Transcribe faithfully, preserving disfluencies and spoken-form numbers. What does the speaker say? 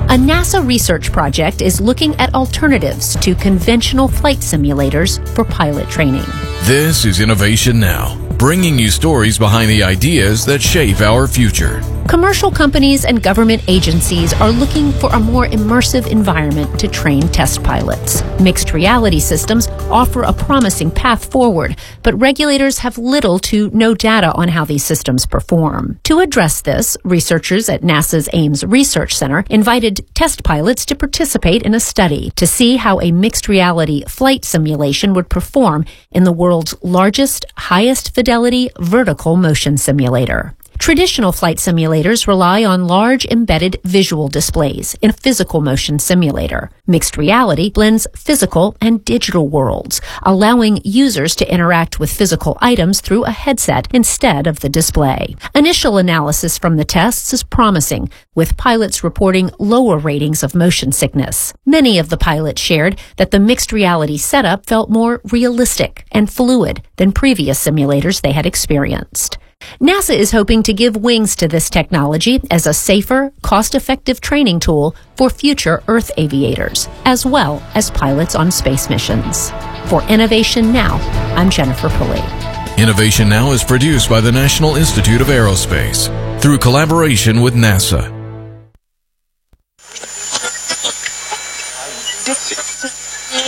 A NASA research project is looking at alternatives to conventional flight simulators for pilot training. This is Innovation Now, bringing you stories behind the ideas that shape our future. Commercial companies and government agencies are looking for a more immersive environment to train test pilots. Mixed reality systems offer a promising path forward, but regulators have little to no data on how these systems perform. To address this, researchers at NASA's Ames Research Center invited test pilots to participate in a study to see how a mixed reality flight simulation would perform in the world's largest, highest fidelity vertical motion simulator. Traditional flight simulators rely on large embedded visual displays in a physical motion simulator. Mixed reality blends physical and digital worlds, allowing users to interact with physical items through a headset instead of the display. Initial analysis from the tests is promising, with pilots reporting lower ratings of motion sickness. Many of the pilots shared that the mixed reality setup felt more realistic and fluid than previous simulators they had experienced. NASA is hoping to give wings to this technology as a safer, cost-effective training tool for future Earth aviators, as well as pilots on space missions. For Innovation Now, I'm Jennifer Pulley. Innovation Now is produced by the National Institute of Aerospace through collaboration with NASA.